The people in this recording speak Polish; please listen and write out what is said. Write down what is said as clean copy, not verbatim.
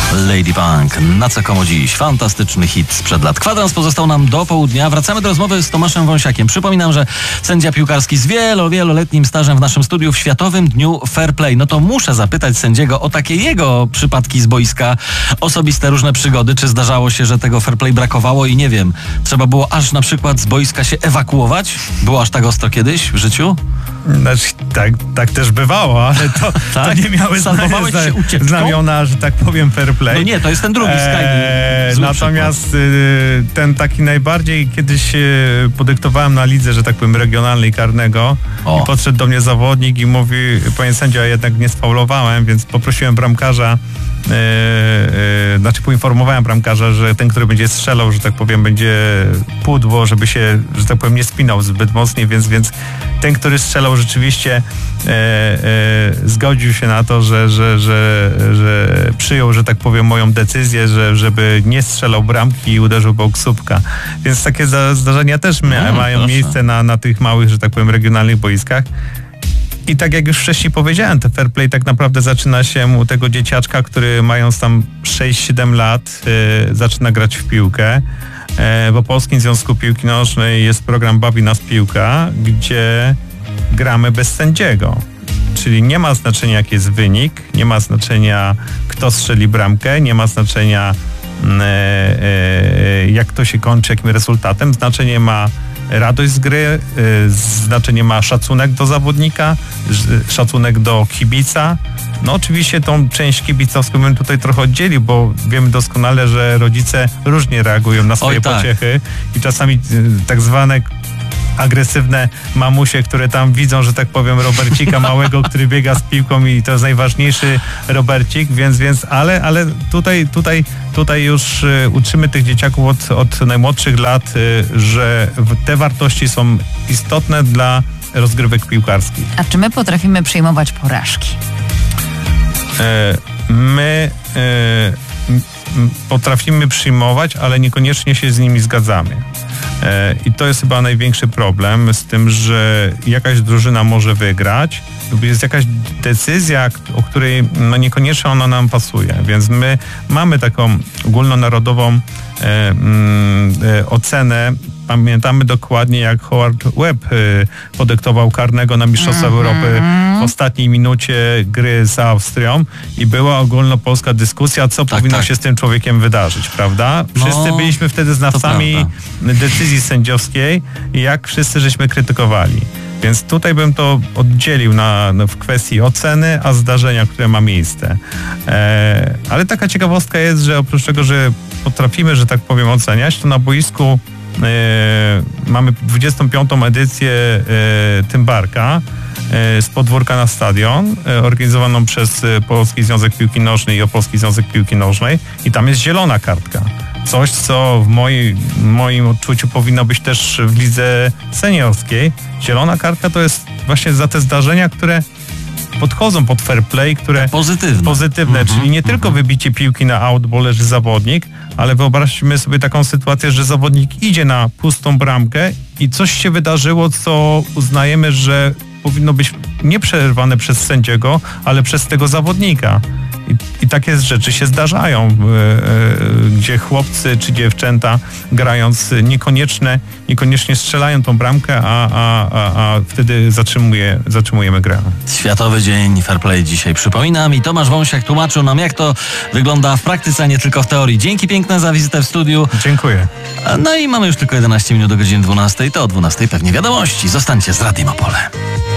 Lady Punk. Na co komu dziś? Fantastyczny hit sprzed lat. Kwadrans pozostał nam do południa. Wracamy do rozmowy z Tomaszem Wąsiakiem. Przypominam, że sędzia piłkarski z wieloletnim stażem w naszym studiu w Światowym Dniu Fair Play. No to muszę zapytać sędziego o takie jego przypadki z boiska, osobiste różne przygody. Czy zdarzało się, że tego fair play brakowało i nie wiem, trzeba było aż na przykład z boiska się ewakuować? Było aż tak ostro kiedyś w życiu? Znaczy, tak też bywało, ale to, tak? to nie miały znamiona, że tak powiem, fair play. No nie, to jest ten drugi Sky. Natomiast ten taki najbardziej kiedyś podyktowałem na lidze, że tak powiem, regionalnej karnego i podszedł do mnie zawodnik i mówi: panie sędzio, ja jednak nie sfaulowałem, więc poprosiłem bramkarza, poinformowałem bramkarza, że ten, który będzie strzelał, że tak powiem, będzie pudło, żeby się, że tak powiem, nie spinał zbyt mocniej, więc ten, który strzelał, rzeczywiście zgodził się na to, że przyjął, że tak powiem, moją decyzję, żeby nie strzelał bramki i uderzył bok słupka. Więc takie zdarzenia też mają miejsce na tych małych, że tak powiem, regionalnych boiskach. I tak jak już wcześniej powiedziałem, ten fair play tak naprawdę zaczyna się u tego dzieciaczka, który mając tam 6-7 lat zaczyna grać w piłkę. W Polskim Związku Piłki Nożnej jest program Bawi nas piłka, gdzie gramy bez sędziego. Czyli nie ma znaczenia, jaki jest wynik, nie ma znaczenia, kto strzeli bramkę, nie ma znaczenia, jak to się kończy, jakim rezultatem. Znaczenie ma radość z gry, znaczenie ma szacunek do zawodnika, szacunek do kibica. No oczywiście tą część kibicowską bym tutaj trochę oddzielił, bo wiemy doskonale, że rodzice różnie reagują na swoje pociechy i czasami tak zwane agresywne mamusie, które tam widzą, że tak powiem, Robercika małego, który biega z piłką i to jest najważniejszy Robercik, więc ale tutaj już uczymy tych dzieciaków od najmłodszych lat, że te wartości są istotne dla rozgrywek piłkarskich. A czy my potrafimy przyjmować porażki? My potrafimy przyjmować, ale niekoniecznie się z nimi zgadzamy. I to jest chyba największy problem z tym, że jakaś drużyna może wygrać, jest jakaś decyzja, o której niekoniecznie ona nam pasuje, więc my mamy taką ogólnonarodową ocenę. Pamiętamy dokładnie, jak Howard Webb podyktował karnego na Mistrzostwa Europy w ostatniej minucie gry z Austrią i była ogólnopolska dyskusja, co powinno się z tym człowiekiem wydarzyć, prawda? Wszyscy byliśmy wtedy znawcami decyzji sędziowskiej i jak wszyscy żeśmy krytykowali. Więc tutaj bym to oddzielił w kwestii oceny, a zdarzenia, które ma miejsce. Ale taka ciekawostka jest, że oprócz tego, że potrafimy, że tak powiem, oceniać, to na boisku mamy 25. edycję Tymbarka z podwórka na stadion, organizowaną przez Polski Związek Piłki Nożnej i Opolski Związek Piłki Nożnej i tam jest zielona kartka. Coś, co w moim odczuciu powinno być też w lidze seniorskiej. Zielona kartka to jest właśnie za te zdarzenia, które podchodzą pod fair play, które pozytywne, czyli nie tylko wybicie piłki na aut, bo leży zawodnik, ale wyobraźmy sobie taką sytuację, że zawodnik idzie na pustą bramkę i coś się wydarzyło, co uznajemy, że powinno być nie przerwane przez sędziego, ale przez tego zawodnika. I takie rzeczy się zdarzają, gdzie chłopcy czy dziewczęta grając niekoniecznie strzelają tą bramkę, a wtedy zatrzymujemy grę. Światowy Dzień Fair Play dzisiaj przypominam i Tomasz Wąsiak tłumaczył nam, jak to wygląda w praktyce, a nie tylko w teorii. Dzięki piękne za wizytę w studiu. Dziękuję. No i mamy już tylko 11 minut do godziny 12. To o 12 pewnie wiadomości. Zostańcie z Radiem Opole.